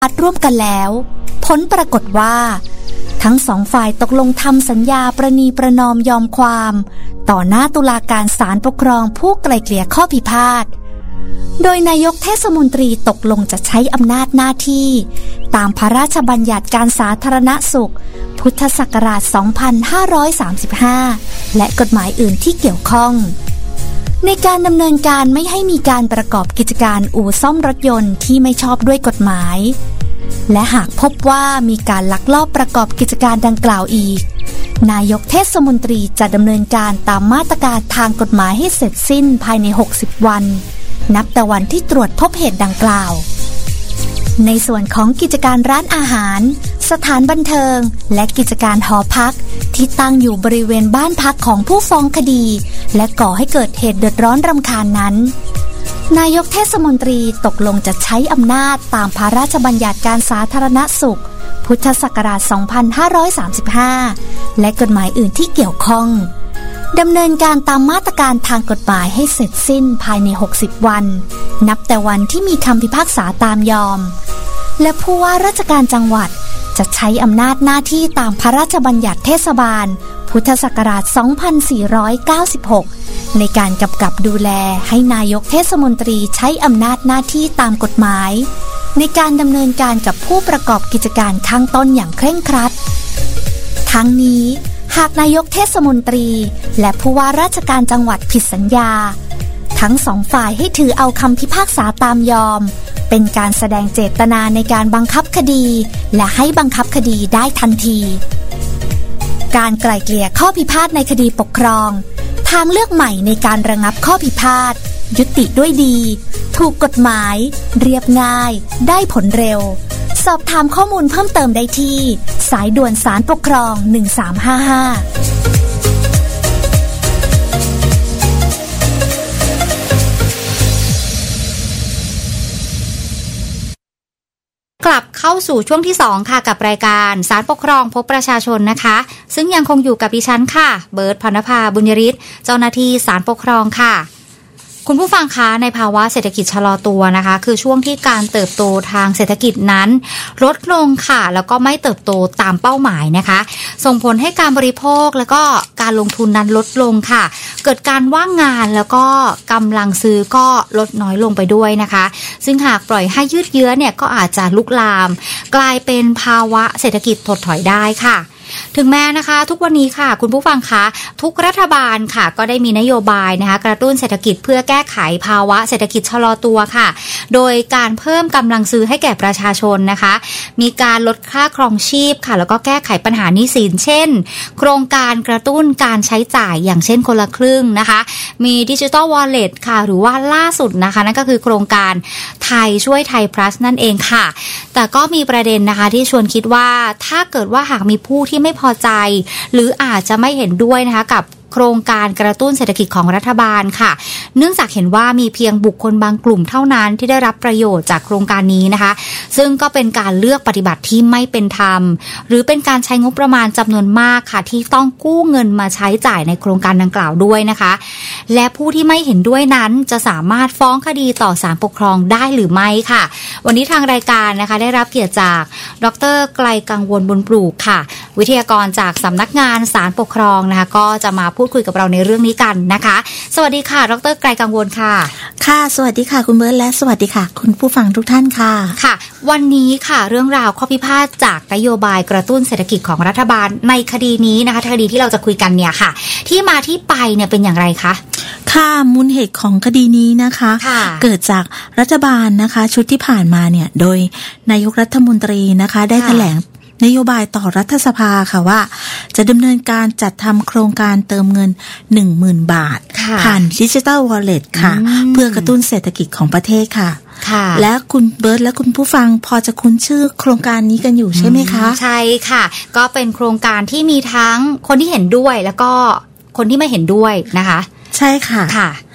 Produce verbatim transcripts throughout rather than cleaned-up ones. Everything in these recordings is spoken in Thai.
ร่วมกันแล้วผลปรากฏว่าทั้งสองฝ่ายตกลงทำสัญญาประนีประนอมยอมความต่อหน้าตุลาการศาลปกครองผู้ไกล่เกลี่ยข้อพิพาทโดยนายกเทศมนตรีตกลงจะใช้อำนาจหน้าที่ตามพระราชบัญญัติการสาธารณสุขพุทธศักราช สองพันห้าร้อยสามสิบห้า และกฎหมายอื่นที่เกี่ยวข้องในการดำเนินการไม่ให้มีการประกอบกิจการอู่ซ่อมรถยนต์ที่ไม่ชอบด้วยกฎหมายและหากพบว่ามีการลักลอบประกอบกิจการดังกล่าวอีกนายกเทศมนตรีจะดำเนินการตามมาตรการทางกฎหมายให้เสร็จสิ้นภายในหกสิบวันนับแต่วันที่ตรวจพบเหตุดังกล่าวในส่วนของกิจการร้านอาหารสถานบันเทิงและกิจการหอพักที่ตั้งอยู่บริเวณบ้านพักของผู้ฟ้องคดีและก่อให้เกิดเหตุเดือดร้อนรำคาญนั้นนายกเทศมนตรีตกลงจะใช้อำนาจตามพระราชบัญญัติการสาธารณสุขพุทธศักราช สองพันห้าร้อยสามสิบห้า และกฎหมายอื่นที่เกี่ยวข้องดำเนินการตามมาตรการทางกฎหมายให้เสร็จสิ้นภายในหกสิบวันนับแต่วันที่มีคำพิพากษาตามยอมและผู้ว่าราชการจังหวัดจะใช้อำนาจหน้าที่ตามพระราชบัญญัติเทศบาลพุทธศักราช สองพันสี่ร้อยเก้าสิบหก ในการกำกับดูแลให้นายกเทศมนตรีใช้อำนาจหน้าที่ตามกฎหมายในการดำเนินการกับผู้ประกอบกิจการข้างต้นอย่างเคร่งครัดทั้งนี้หากนายกเทศมนตรีและผู้ว่าราชการจังหวัดผิดสัญญาทั้งสองฝ่ายให้ถือเอาคำพิพากษาตามยอมเป็นการแสดงเจตนาในการบังคับคดีและให้บังคับคดีได้ทันทีการไกล่เกลี่ยข้อพิพาทในคดีปกครองทางเลือกใหม่ในการระงับข้อพิพาทยุติด้วยดีถูกกฎหมายเรียบง่ายได้ผลเร็วสอบถามข้อมูลเพิ่มเติมได้ที่สายด่วนศาลปกครองหนึ่งสามห้าห้ากลับเข้าสู่ช่วงที่สองค่ะกับรายการศาลปกครองพบประชาชนนะคะซึ่งยังคงอยู่กับดิฉันค่ะเบิร์ต พรรณภาบุญยฤทธิ์เจ้าหน้าที่ศาลปกครองค่ะคุณผู้ฟังคะในภาวะเศรษฐกิจชะลอตัวนะคะคือช่วงที่การเติบโตทางเศรษฐกิจนั้นลดลงค่ะแล้วก็ไม่เติบโตตามเป้าหมายนะคะส่งผลให้การบริโภคแล้วก็การลงทุนนั้นลดลงค่ะเกิดการว่างงานแล้วก็กำลังซื้อก็ลดน้อยลงไปด้วยนะคะซึ่งหากปล่อยให้ยืดเยื้อเนี่ยก็อาจจะลุกลามกลายเป็นภาวะเศรษฐกิจถดถอยได้ค่ะถึงแม้นะคะทุกวันนี้ค่ะคุณผู้ฟังคะทุกรัฐบาลค่ะก็ได้มีนโยบายนะคะกระตุ้นเศรษฐกิจเพื่อแก้ไขภาวะเศรษฐกิจชะลอตัวค่ะโดยการเพิ่มกำลังซื้อให้แก่ประชาชนนะคะมีการลดค่าครองชีพค่ะแล้วก็แก้ไขปัญหาหนี้สินเช่นโครงการกระตุ้นการใช้จ่ายอย่างเช่นคนละครึ่งนะคะมีดิจิทัลวอลเล็ตค่ะหรือว่าล่าสุดนะคะนั่นก็คือโครงการไทยช่วยไทย plus นั่นเองค่ะแต่ก็มีประเด็นนะคะที่ชวนคิดว่าถ้าเกิดว่าหากมีผู้ที่ไม่พอใจหรืออาจจะไม่เห็นด้วยนะคะกับโครงการกระตุ้นเศรษฐกิจของรัฐบาลค่ะเนื่องจากเห็นว่ามีเพียงบุคคลบางกลุ่มเท่านั้นที่ได้รับประโยชน์จากโครงการนี้นะคะซึ่งก็เป็นการเลือกปฏิบัติที่ไม่เป็นธรรมหรือเป็นการใช้งบประมาณจำนวนมากค่ะที่ต้องกู้เงินมาใช้จ่ายในโครงการดังกล่าวด้วยนะคะและผู้ที่ไม่เห็นด้วยนั้นจะสามารถฟ้องคดีต่อศาลปกครองได้หรือไม่ค่ะวันนี้ทางรายการนะคะได้รับเกียรติจากดร.ไกลกังวลบุญปลูกค่ะวิทยากรจากสำนักงานศาลปกครองนะคะก็จะมาพูดคุยกับเราในเรื่องนี้กันนะคะสวัสดีค่ะดร.ไกลกังวลค่ะค่ะสวัสดีค่ะคุณเบิร์ตและสวัสดีค่ะคุณผู้ฟังทุกท่านค่ะค่ะวันนี้ค่ะเรื่องราวข้อพิพาทจากนโยบายกระตุ้นเศรษฐกิจของรัฐบาลในคดีนี้นะคะคดีที่เราจะคุยกันเนี่ยค่ะที่มาที่ไปเนี่ยเป็นอย่างไรคะค่ะมูลเหตุของคดีนี้นะคะเกิดจากรัฐบาลนะคะชุดที่ผ่านมาเนี่ยโดยนายกรัฐมนตรีนะคะได้แถลงนโยบายต่อรัฐสภาค่ะว่าจะดำเนินการจัดทำโครงการเติมเงิน หนึ่งหมื่น บาทผ่านดิจิทัลวอลเล็ตค่ะเพื่อกระตุ้นเศรษฐกิจของประเทศค่ะและคุณเบิร์ตและคุณผู้ฟังพอจะคุ้นชื่อโครงการนี้กันอยู่ใช่ไหมคะใช่ค่ะก็เป็นโครงการที่มีทั้งคนที่เห็นด้วยแล้วก็คนที่ไม่เห็นด้วยนะคะใช่ค่ะค่ะ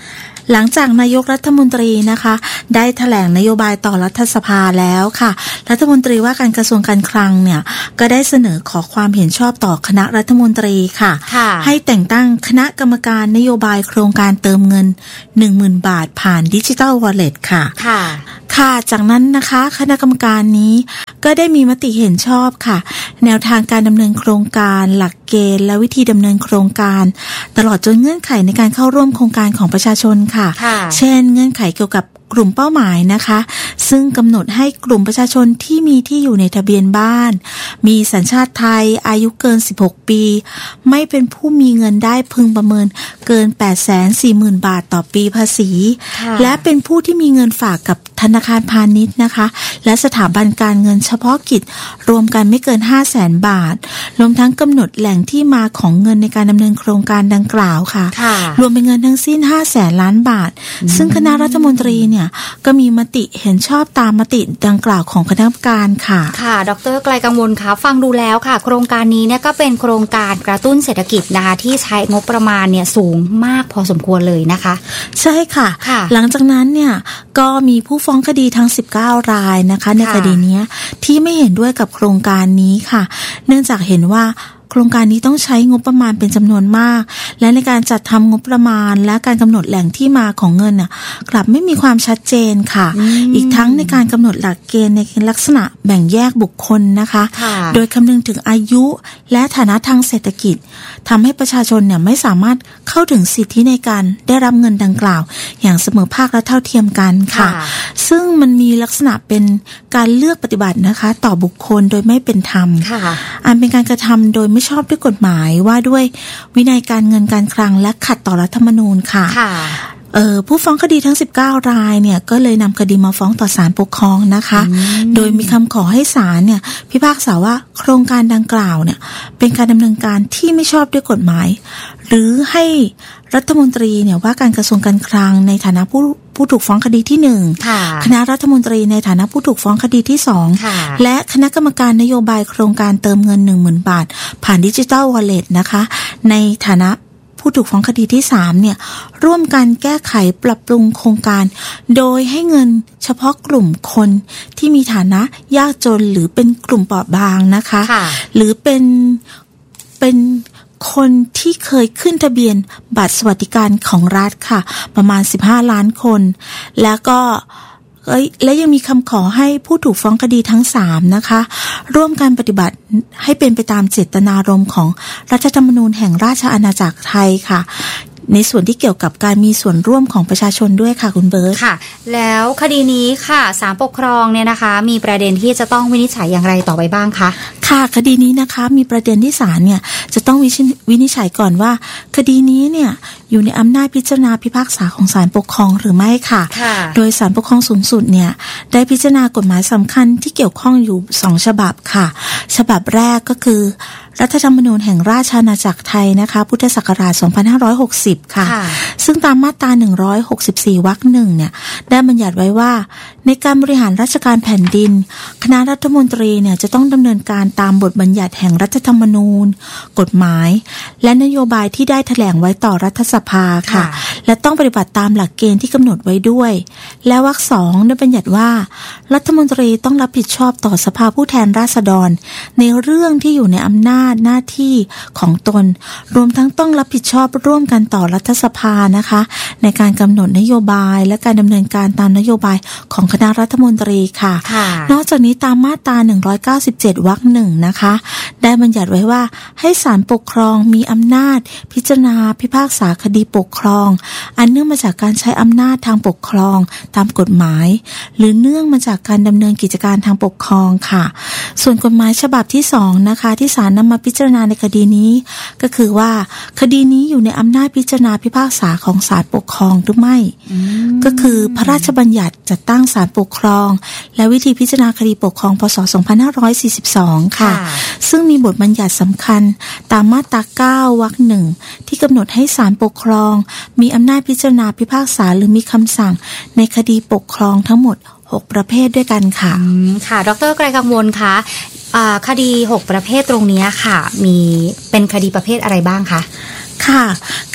หลังจากนายกรัฐมนตรีนะคะได้แถลงนโยบายต่อรัฐสภาแล้วค่ะรัฐมนตรีว่าการกระทรวงการคลังเนี่ยก็ได้เสนอขอความเห็นชอบต่อคณะรัฐมนตรีค่ะให้แต่งตั้งคณะกรรมการนโยบายโครงการเติมเงิน หนึ่งหมื่น บาทผ่านดิจิทัลวอลเล็ตค่ะค่ะค่ะจากนั้นนะคะคณะกรรมการนี้ก็ได้มีมติเห็นชอบค่ะแนวทางการดำเนินโครงการหลักเกณฑ์และวิธีดำเนินโครงการตลอดจนเงื่อนไขในการเข้าร่วมโครงการของประชาชนค่ะเช่นเงื่อนไขเกี่ยวกับกลุ่มเป้าหมายนะคะซึ่งกำหนดให้กลุ่มประชาชนที่มีที่อยู่ในทะเบียนบ้านมีสัญชาติไทยอายุเกินสิบหกปีไม่เป็นผู้มีเงินได้พึงประเมินเกิน แปดแสนสี่หมื่น บาทต่อปีภาษีและเป็นผู้ที่มีเงินฝากกับธนาคารพาณิชย์นะคะและสถาบันการเงินเฉพาะกิจรวมกันไม่เกิน ห้าแสน บาทรวมทั้งกำหนดแหล่งที่มาของเงินในการดำเนินโครงการดังกล่าวค่ะรวมเป็นเงินทั้งสิ้น ห้าแสน ล้านบาทซึ่งคณะรัฐมนตรีเนี่ยก็มีมติเห็นชอบตามมติดังกล่าวของคณะกรรมการค่ะค่ะดร.ไกลกังวลคะฟังดูแล้วค่ะโครงการนี้เนี่ยก็เป็นโครงการกระตุ้นเศรษฐกิจนะคะที่ใช้งบประมาณเนี่ยสูงมากพอสมควรเลยนะคะใช่ค่ะหลังจากนั้นเนี่ยก็มีผู้ฟ้องคดีทั้งสิบเก้ารายนะคะในคดีนี้ที่ไม่เห็นด้วยกับโครงการนี้ค่ะเนื่องจากเห็นว่าโครงการนี้ต้องใช้งบประมาณเป็นจำนวนมากและในการจัดทำงบประมาณและการกำหนดแหล่งที่มาของเงินน่ะกลับไม่มีความชัดเจนค่ะอีกทั้งในการกำหนดหลักเกณฑ์ในลักษณะแบ่งแยกบุคคลนะคะโดยคำนึงถึงอายุและฐานะทางเศรษฐกิจทำให้ประชาชนเนี่ยไม่สามารถเข้าถึงสิทธิในการได้รับเงินดังกล่าวอย่างเสมอภาคและเท่าเทียมกันค่ะซึ่งมันมีลักษณะเป็นการเลือกปฏิบัตินะคะต่อบุคคลโดยไม่เป็นธรรมอันเป็นการกระทำโดยไม่ชอบด้วยกฎหมายว่าด้วยวินัยการเงินการคลังและขัดต่อรัฐธรรมนูญค่ะเอ่อผู้ฟ้องคดีทั้งสิบเก้ารายเนี่ยก็เลยนำคดีมาฟ้องต่อศาลปกครองนะคะโดยมีคำขอให้ศาลเนี่ยพิพากษาว่าโครงการดังกล่าวเนี่ยเป็นการดำเนินการที่ไม่ชอบด้วยกฎหมายหรือให้รัฐมนตรีเนี่ยว่าการกระทรวงการคลังในฐานะผู้ผู้ถูกฟ้องคดีที่หนึ่งคณะรัฐมนตรีในฐานะผู้ถูกฟ้องคดีที่สองและคณะกรรมการนโยบายโครงการเติมเงิน หนึ่งหมื่น บาทผ่านดิจิทัลวอลเล็ตนะคะในฐานะผู้ถูกฟ้องคดีที่สามเนี่ยร่วมกันแก้ไขปรับปรุงโครงการโดยให้เงินเฉพาะกลุ่มคนที่มีฐานะยากจนหรือเป็นกลุ่มเปราะบางนะคะหรือเป็นเป็นคนที่เคยขึ้นทะเบียนบัตรสวัสดิการของรัฐค่ะประมาณสิบห้าล้านคนแล้วก็และยังมีคำขอให้ผู้ถูกฟ้องคดีทั้งสามนะคะร่วมกันปฏิบัติให้เป็นไปตามเจตนารมณ์ของรัฐธรรมนูญแห่งราชอาณาจักรไทยค่ะในส่วนที่เกี่ยวกับการมีส่วนร่วมของประชาชนด้วยค่ะคุณเบิร์ตค่ะแล้วคดีนี้ค่ะศาลปกครองเนี่ยนะคะมีประเด็นที่จะต้องวินิจฉัยอย่างไรต่อไปบ้างคะค่ะคดีนี้นะคะมีประเด็นที่ศาลเนี่ยจะต้องวินิจฉัยก่อนว่าคดีนี้เนี่ยอยู่ในอำนาจพิจารณาพิพากษาของศาลปกครองหรือไม่ค่ะโดยศาลปกครองสูงสุดเนี่ยได้พิจารณากฎหมายสำคัญที่เกี่ยวข้องอยู่สองฉบับค่ะฉบับแรกก็คือรัฐธรรมนูญแห่งราชอาณาจักรไทยนะคะพุทธศักราชสองพันห้าร้อยหกสิบค่ะซึ่งตามมาตราหนึ่งร้อยหกสิบสี่วรรคหนึ่งเนี่ยได้บัญญัติไว้ว่าในการบริหารราชการแผ่นดินคณะรัฐมนตรีเนี่ยจะต้องดำเนินการตามบทบัญญัติแห่งรัฐธรรมนูญกฎหมายและนโยบายที่ได้แถลงไว้ต่อรัฐสภาค่ะและต้องปฏิบัติตามหลักเกณฑ์ที่กำหนดไว้ด้วยและวรรคสองได้บัญญัติว่ารัฐมนตรีต้องรับผิดชอบต่อสภาผู้แทนราษฎรในเรื่องที่อยู่ในอำนาจหน้าที่ของตนรวมทั้งต้องรับผิดชอบร่วมกันต่อรัฐสภานะคะในการกำหนดนโยบายและการดำเนินการตามนโยบายของคณะรัฐมนตรีค่ะนอกจากนี้ตามมาตราหนึ่งร้อยเก้าสิบเจ็ดวรรคหนึ่งนะคะได้บัญญัติไว้ว่าให้ศาลปกครองมีอำนาจพิจารณาพิพากษาคดีปกครองอันเนื่องมาจากการใช้อำนาจทางปกครองตามกฎหมายหรือเนื่องมาจากการดำเนินกิจการทางปกครองค่ะส่วนกฎหมายฉบับที่สองนะคะที่ศาลนำมาพิจารณาในคดีนี้ก็คือว่าคดีนี้อยู่ในอำนาจพิจารณาพิพากษาของศาลปกครองหรือไม่ก็คือพระราชบัญญัติจัดตั้งศาลปกครองและวิธีพิจารณาคดีปกครองพ.ศ. สองพันห้าร้อยสี่สิบสองค่ะซึ่งมีบทบัญญัติสำคัญตามมาตราเก้าวรรคหนึ่งที่กำหนดให้ศาลปกครองมีอำนาจพิจารณาพิพากษาหรือมีคำสั่งในคดีปกครองทั้งหมดหกประเภทด้วยกันค่ะค่ะดร.ไกรกังวลคะคดีหกประเภทตรงนี้ค่ะมีเป็นคดีประเภทอะไรบ้างคะค่ะ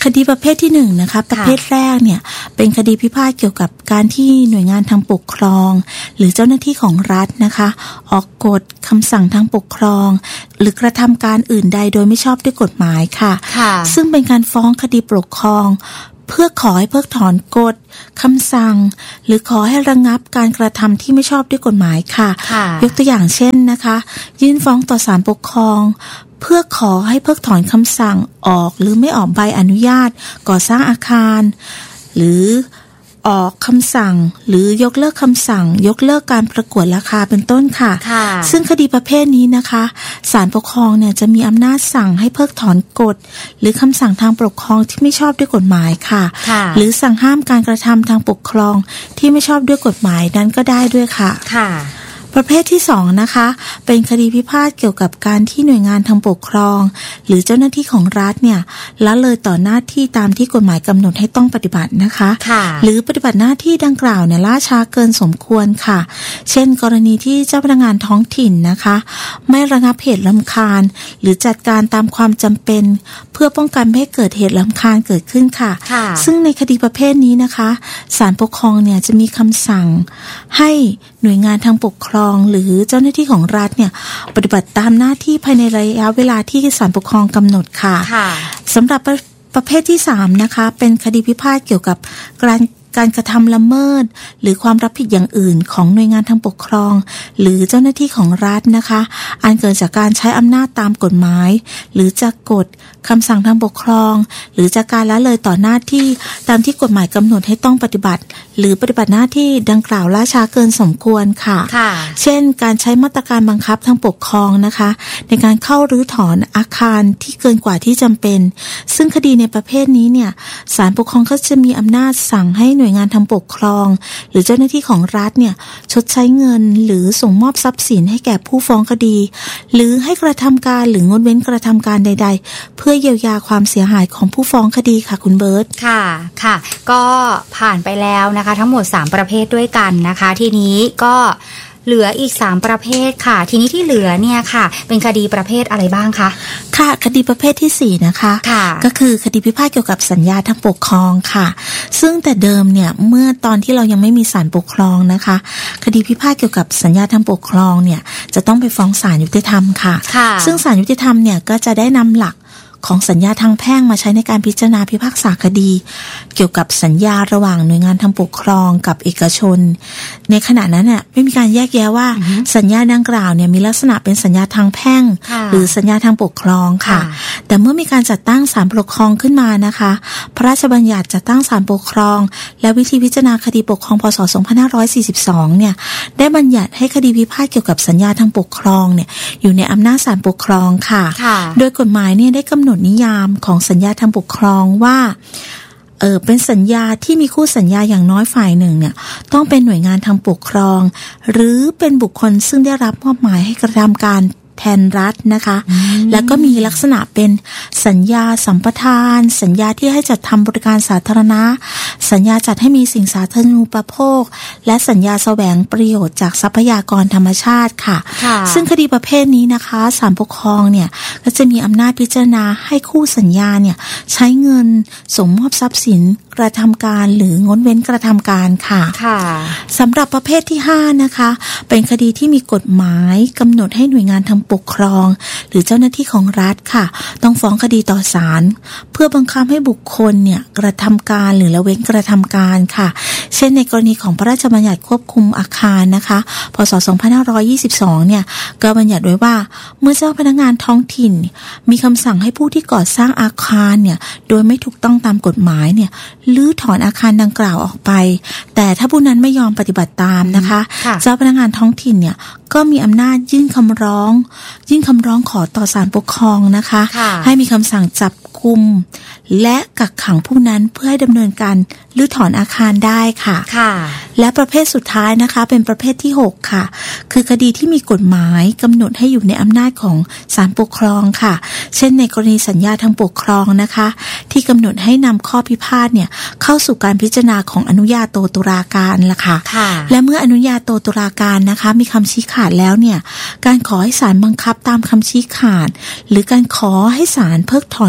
คดีประเภทที่หนึ่งนะคะประเภทแรกเนี่ยเป็นคดีพิพาทเกี่ยวกับการที่หน่วยงานทางปกครองหรือเจ้าหน้าที่ของรัฐนะคะออกกฎคำสั่งทางปกครองหรือกระทำการอื่นใดโดยไม่ชอบด้วยกฎหมายค่ะซึ่งเป็นการฟ้องคดีปกครองเพื่อขอให้เพิกถอนกฎคำสั่งหรือขอให้ระงับการกระทำที่ไม่ชอบด้วยกฎหมายค่ะยกตัวอย่างเช่นนะคะยื่นฟ้องต่อศาลปกครองเพื่อขอให้เพิกถอนคำสั่งออกหรือไม่ออกใบอนุญาตก่อสร้างอาคารหรือออกคำสั่งหรือยกเลิกคำสั่งยกเลิกการประกวดราคาเป็นต้นค่ะซึ่งคดีประเภทนี้นะคะศาลปกครองเนี่ยจะมีอำนาจสั่งให้เพิกถอนกฎหรือคำสั่งทางปกครองที่ไม่ชอบด้วยกฎหมายค่ะหรือสั่งห้ามการกระทำทางปกครองที่ไม่ชอบด้วยกฎหมายนั้นก็ได้ด้วยค่ะประเภทที่สองนะคะเป็นคดีพิพาทเกี่ยวกับการที่หน่วยงานทางปกครองหรือเจ้าหน้าที่ของรัฐเนี่ยละเลยต่อหน้าที่ตามที่กฎหมายกำหนดให้ต้องปฏิบัตินะคะหรือปฏิบัติหน้าที่ดังกล่าวเนี่ยล่าช้าเกินสมควรค่ะเช่นกรณีที่เจ้าพนักงานท้องถิ่นนะคะไม่ระงับเหตุรำคาญหรือจัดการตามความจำเป็นเพื่อป้องกันไม่ให้เกิดเหตุรำคาญเกิดขึ้นค่ะซึ่งในคดีประเภทนี้นะคะศาลปกครองเนี่ยจะมีคำสั่งให้หน่วยงานทางปกครองหรือเจ้าหน้าที่ของรัฐเนี่ยปฏิบัติตามหน้าที่ภายในระยะเวลาที่ศาลปกครองกำหนดค่ะสำหรับประเภทที่สามนะคะเป็นคดีพิพาทเกี่ยวกับการการกระทำละเมิดหรือความรับผิดอย่างอื่นของหน่วยงานทางปกครองหรือเจ้าหน้าที่ของรัฐนะคะอันเกิดจากการใช้อำนาจตามกฎหมายหรือจากกฎคำสั่งทางปกครองหรือจากการละเลยต่อหน้าที่ตามที่กฎหมายกำหนดให้ต้องปฏิบัติหรือปฏิบัติหน้าที่ดังกล่าวล่าช้าเกินสมควรค่ะเช่นการใช้มาตรการบังคับทางปกครองนะคะในการเข้ารื้อถอนอาคารที่เกินกว่าที่จำเป็นซึ่งคดีในประเภทนี้เนี่ยศาลปกครองก็จะมีอำนาจสั่งให้หน่วยงานทางปกครองหรือเจ้าหน้าที่ของรัฐเนี่ยชดใช้เงินหรือส่งมอบทรัพย์สินให้แก่ผู้ฟ้องคดีหรือให้กระทำการหรืองดเว้นกระทำการใดๆเพื่อเยียวยาความเสียหายของผู้ฟ้องคดีค่ะคุณเบิร์ตค่ะค่ะก็ผ่านไปแล้วนะคะทั้งหมดสามประเภทด้วยกันนะคะทีนี้ก็เหลืออีกสามประเภทค่ะทีนี้ที่เหลือเนี่ยค่ะเป็นคดีประเภทอะไรบ้างคะค่ะคดีประเภทที่สี่นะคะก็คือคดีพิพาทเกี่ยวกับสัญญาทางปกครองค่ะซึ่งแต่เดิมเนี่ยเมื่อตอนที่เรายังไม่มีศาลปกครองนะคะคดีพิพาทเกี่ยวกับสัญญาทางปกครองเนี่ยจะต้องไปฟ้องศาลยุติธรรมค่ะซึ่งศาลยุติธรรมเนี่ยก็จะได้นำหลักของสัญญาทางแพ่งมาใช้ในการพิจารณาพิพากษาคดีเกี่ยวกับสัญญาระหว่างหน่วยงานทางปกครองกับเอกชนในขณะนั้นเนี่ยไม่มีการแยกแยะว่าสัญญาดังกล่าวเนี่ยมีลักษณะเป็นสัญญาทางแพ่งหรือสัญญาทางปกครองค่ะแต่เมื่อมีการจัดตั้งศาลปกครองขึ้นมานะคะพระราชบัญญัติจัดตั้งศาลปกครองและวิธีพิจารณาคดีปกครองพ.ศ. สองพันห้าร้อยสี่สิบสองเนี่ยได้บัญญัติให้คดีพิพาทเกี่ยวกับสัญญาทางปกครองเนี่ยอยู่ในอำนาจศาลปกครองค่ะโดยกฎหมายเนี่ยได้กำหนดนิยามของสัญญาทางปกครองว่าเออเป็นสัญญาที่มีคู่สัญญาอย่างน้อยฝ่ายหนึ่งเนี่ยต้องเป็นหน่วยงานทางปกครองหรือเป็นบุคคลซึ่งได้รับมอบหมายให้กระทำการแทนรัฐนะคะแล้วก็มีลักษณะเป็นสัญญาสัมปทานสัญญาที่ให้จัดทำบริการสาธารณะสัญญาจัดให้มีสิ่งสาธารณูปโภคและสัญญาแสวงประโยชน์จากทรัพยากรธรรมชาติค่ะซึ่งคดีประเภทนี้นะคะศาลปกครองเนี่ยก็จะมีอำนาจพิจารณาให้คู่สัญญาเนี่ยใช้เงินส่งมอบทรัพย์สินกระทำการหรืองดเว้นกระทำการค่ะสำหรับประเภทที่ห้านะคะเป็นคดีที่มีกฎหมายกำหนดให้หน่วยงานทางปกครองหรือเจ้าหน้าที่ของรัฐค่ะต้องฟ้องคดีต่อศาลเพื่อบังคับให้บุคคลเนี่ยกระทำการหรือละเว้นกระทำการค่ะเช่นในกรณีของพระราชบัญญัติควบคุมอาคารนะคะพ.ศ. สองพันห้าร้อยยี่สิบสองเนี่ยก็บัญญัติไว้ว่าเมื่อเจ้าพนักงานท้องถิ่นมีคำสั่งให้ผู้ที่ก่อสร้างอาคารเนี่ยโดยไม่ถูกต้องตามกฎหมายเนี่ยรื้อถอนอาคารดังกล่าวออกไปแต่ถ้าผู้นั้นไม่ยอมปฏิบัติตามนะคะเจ้าพนักงานท้องถิ่นเนี่ยก็มีอำนาจยื่นคำร้องยื่นคำร้องขอต่อศาลปกครองนะคะให้มีคำสั่งจับกุมและกักขังผู้นั้นเพื่อให้ดำเนินการรื้อถอนอาคารได้ค่ะและประเภทสุดท้ายนะคะเป็นประเภทที่หกค่ะคือคดีที่มีกฎหมายกำหนดให้อยู่ในอำนาจของศาลปกครองค่ะเช่นในกรณีสัญญาทางปกครองนะคะที่กำหนดให้นำข้อพิพาทเนี่ยเข้าสู่การพิจารณาของอนุญาโตตุลาการละค่ะและเมื่ออนุญาโตตุลาการนะคะมีคำชี้ขาดแล้วเนี่ยการขอให้ศาลบังคับตามคำชี้ขาดหรือการขอให้ศาลเพิกถอนคำชี้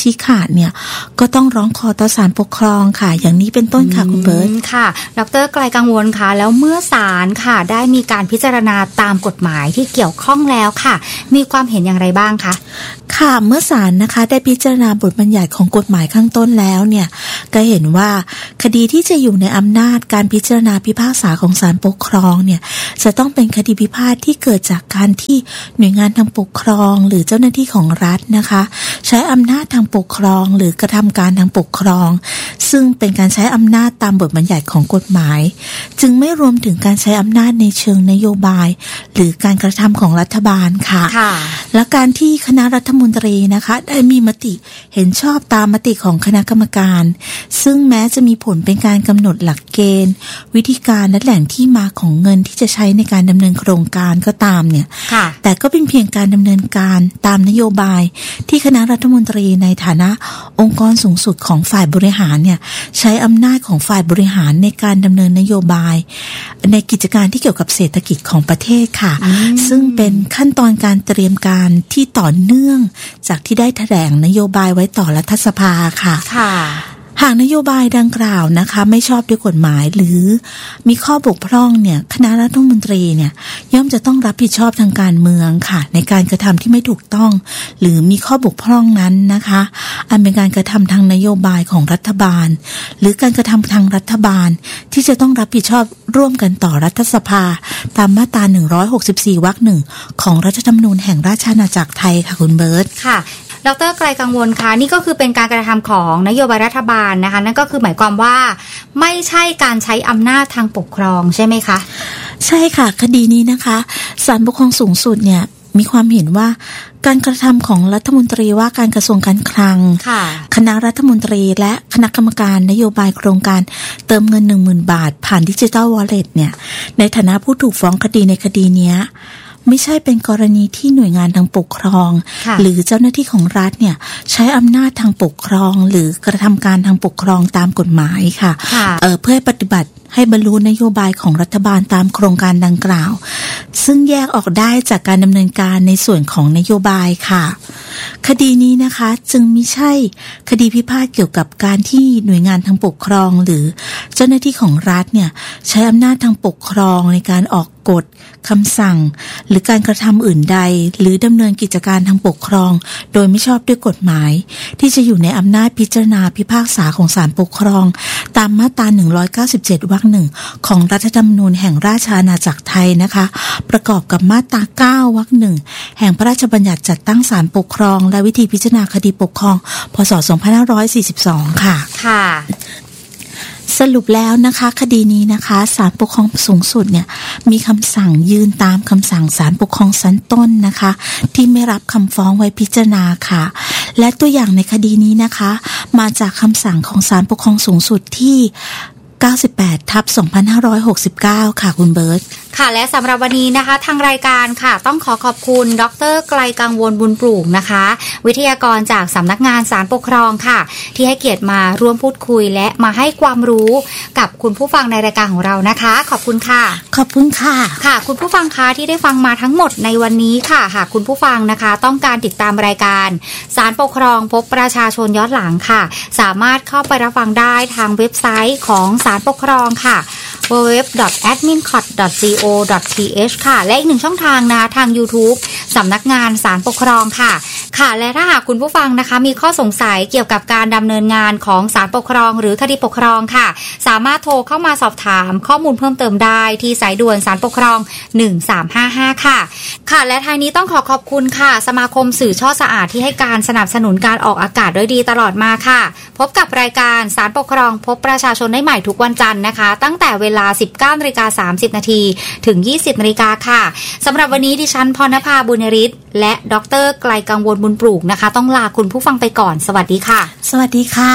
ชี้ขาดเนี่ยก็ต้องร้องขอต่อศาลปกครองค่ะอย่างนี้เป็นต้นค่ะคุณเบิร์ตค่ะดร.ไกลกังวลค่ะแล้วเมื่อศาลค่ะได้มีการพิจารณาตามกฎหมายที่เกี่ยวข้องแล้วค่ะมีความเห็นอย่างไรบ้างคะค่ะเมื่อศาลนะคะได้พิจารณาบทบัญญัติของกฎหมายข้างต้นแล้วเนี่ยก็เห็นว่าคดีที่จะอยู่ในอำนาจการพิจารณาพิพากษาของศาลปกครองเนี่ยจะต้องเป็นคดีพิพาทที่เกิดจากการที่หน่วยงานทางปกครองหรือเจ้าหน้าที่ของรัฐนะคะใช้อำนาจทางปกครองหรือกระทำการทางปกครองซึ่งเป็นการใช้อำนาจตามบทบัญญัติของกฎหมายจึงไม่รวมถึงการใช้อำนาจในเชิงนโยบายหรือการกระทำของรัฐบาลค่ะและการที่คณะรัฐมนตรีนะคะได้มีมติเห็นชอบตามมติของคณะกรรมการซึ่งแม้จะมีผลเป็นการกำหนดหลักเกณฑ์วิธีการและแหล่งที่มาของเงินที่จะใช้ในการดำเนินโครงการก็ตามเนี่ยแต่ก็เป็นเพียงการดำเนินการตามนโยบายที่คณะรัฐมนตรีในฐานะองค์กรสูงสุดของฝ่ายบริหารเนี่ยใช้อำนาจของฝ่ายบริหารในการดำเนินนโยบายในกิจการที่เกี่ยวกับเศรษฐกิจของประเทศค่ะซึ่งเป็นขั้นตอนการเตรียมการที่ต่อเนื่องจากที่ได้แถลงนโยบายไว้ต่อรัฐสภาค่ะหากนโยบายดังกล่าวนะคะไม่ชอบด้วยกฎหมายหรือมีข้อบกพร่องเนี่ยคณะรัฐมนตรีเนี่ยย่อมจะต้องรับผิดชอบทางการเมืองค่ะในการกระทำที่ไม่ถูกต้องหรือมีข้อบกพร่องนั้นนะคะอันเป็นการกระทำทางนโยบายของรัฐบาลหรือการกระทำทางรัฐบาลที่จะต้องรับผิดชอบร่วมกันต่อรัฐสภาตามมาตราหนึ่งร้อยหกสิบสี่วรรคหนึ่งของรัฐธรรมนูญแห่งราชอาณาจักรไทยค่ะคุณเบิร์ตค่ะดร.ไกลกังวลค่ะนี่ก็คือเป็นการกระทำของนโยบายรัฐบาลนะคะนั่นก็คือหมายความว่าไม่ใช่การใช้อำนาจทางปกครองใช่ไหมคะใช่ค่ะคดีนี้นะคะศาลปกครองสูงสุดเนี่ยมีความเห็นว่าการกระทำของรัฐมนตรีว่าการกระทรวงการคลังคณะรัฐมนตรีและคณะกรรมการนโยบายโครงการเติมเงิน หนึ่งหมื่น บาทผ่านดิจิทัลวอลเล็ตเนี่ยในฐานะผู้ถูกฟ้องคดีในคดีนี้ไม่ใช่เป็นกรณีที่หน่วยงานทางปกครองหรือเจ้าหน้าที่ของรัฐเนี่ยใช้อำนาจทางปกครองหรือกระทำการทางปกครองตามกฎหมายค่ะเอ่อเพื่อปฏิบัติให้บรรลุนโยบายของรัฐบาลตามโครงการดังกล่าวซึ่งแยกออกได้จากการดำเนินการในส่วนของนโยบายค่ะคดีนี้นะคะจึงไม่ใช่คดีพิพาทเกี่ยวกับการที่หน่วยงานทางปกครองหรือเจ้าหน้าที่ของรัฐเนี่ยใช้อำนาจทางปกครองในการออกกฎคำสั่งหรือการกระทำอื่นใดหรือดำเนินกิจการทางปกครองโดยไม่ชอบด้วยกฎหมายที่จะอยู่ในอำนาจพิจารณาพิพากษาของศาลปกครองตามมาตราหนึ่งร้อยเก้าสิบเจ็ดวรรคหนึ่งของรัฐธรรมนูญแห่งราชอาณาจักรไทยนะคะประกอบกับมาตราเก้าวรรคหนึ่งแห่งพระราชบัญญัติจัดตั้งศาลปกครองและวิธีพิจารณาคดีปกครองพ.ศ. สองพันห้าร้อยสี่สิบสองค่ะค่ะสรุปแล้วนะคะคดีนี้นะคะศาลปกครองสูงสุดเนี่ยมีคำสั่งยืนตามคำสั่งศาลปกครองชั้นต้นนะคะที่ไม่รับคำฟ้องไว้พิจารณาค่ะและตัวอย่างในคดีนี้นะคะมาจากคำสั่งของศาลปกครองสูงสุดที่เก้าสิบแปดทับสองพันห้าร้อยหกสิบเก้าค่ะคุณเบิร์ตค่ะและสำหรับวันนี้นะคะทางรายการค่ะต้องขอขอบคุณดร.ไกลกังวลบุญปลูกนะคะวิทยากรจากสำนักงานศาลปกครองค่ะที่ให้เกียรติมาร่วมพูดคุยและมาให้ความรู้กับคุณผู้ฟังในรายการของเรานะคะขอบคุณค่ะขอบคุณค่ะค่ะคุณผู้ฟังคะที่ได้ฟังมาทั้งหมดในวันนี้ค่ะหากคุณผู้ฟังนะคะต้องการติดตามรายการศาลปกครองพบประชาชนย้อนหลังค่ะสามารถเข้าไปรับฟังได้ทางเว็บไซต์ของศาลปกครองค่ะ ดับเบิลยู ดับเบิลยู ดับเบิลยู ดอท แอดมินคอท ดอท ซี โอ ดอท ที เอช ค่ะและอีกหนึ่งช่องทางนะทาง YouTube สำนักงานศาลปกครองค่ะค่ะและถ้าหากคุณผู้ฟังนะคะมีข้อสงสัยเกี่ยวกับการดำเนินงานของศาลปกครองหรือคดีปกครองค่ะสามารถโทรเข้ามาสอบถามข้อมูลเพิ่มเติมได้ที่สายด่วนศาลปกครองหนึ่งสามห้าห้าค่ะค่ะและทางนี้ต้องขอขอบคุณค่ะสมาคมสื่อช่อสะอาดที่ให้การสนับสนุนการออกอากาศด้วยดีตลอดมาค่ะพบกับรายการศาลปกครองพบประชาชนได้ใหม่ทุกวันจันทร์นะคะตั้งแต่เวลา สิบเก้านาฬิกาสามสิบนาทีถึง ยี่สิบนาฬิกาค่ะสำหรับวันนี้ดิฉันพรณภาบุญฤทธิ์และดร.ไกลกังวลบุญปลูกนะคะต้องลาคุณผู้ฟังไปก่อนสวัสดีค่ะสวัสดีค่ะ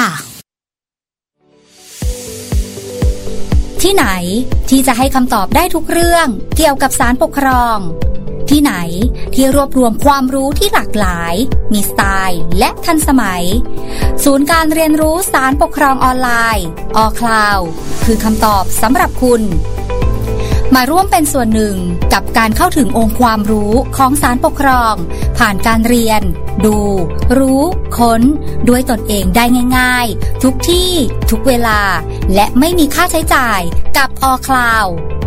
ที่ไหนที่จะให้คำตอบได้ทุกเรื่องเกี่ยวกับศาลปกครองที่ไหนที่รวบรวมความรู้ที่หลากหลายมีสไตล์และทันสมัยศูนย์การเรียนรู้ศาลปกครองออนไลน์ออ คลาวด์ คือคำตอบสำหรับคุณมาร่วมเป็นส่วนหนึ่งกับการเข้าถึงองค์ความรู้ของศาลปกครองผ่านการเรียนดูรู้ค้นด้วยตนเองได้ง่ายๆทุกที่ทุกเวลาและไม่มีค่าใช้จ่ายกับ อ คลาว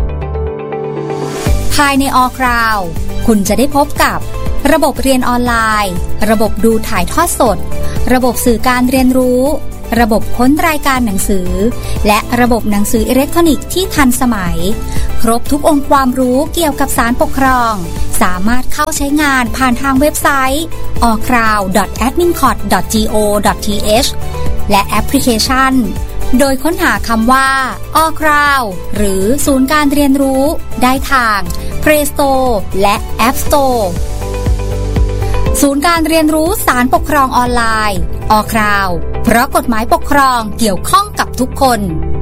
ภายใน อ คลาว คุณจะได้พบกับระบบเรียนออนไลน์ระบบดูถ่ายทอดสดระบบสื่อการเรียนรู้ระบบค้นรายการหนังสือและระบบหนังสืออิเล็กทรอนิกส์ที่ทันสมัยครบทุกองค์ความรู้เกี่ยวกับศาลปกครองสามารถเข้าใช้งานผ่านทางเว็บไซต์ อ คลาว ดอท แอดมินคอร์ด ดอท จี โอ ดอท ที เอช และแอปพลิเคชันโดยค้นหาคำว่า อ คลาว หรือศูนย์การเรียนรู้ได้ทาง Play Store และ App Store ศูนย์การเรียนรู้ศาลปกครองออนไลน์ อ คลาว เพราะกฎหมายปกครองเกี่ยวข้องกับทุกคน